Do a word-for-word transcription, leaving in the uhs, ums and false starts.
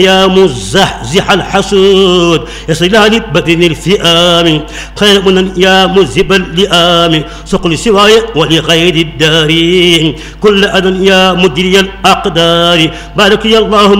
يا مزحزح الحسود يصلان بدن الفئام خير من يا مذهب اللئام سقل سواي ولغير الدار كل أذى يا مدري الأقدار بارك يا اللهم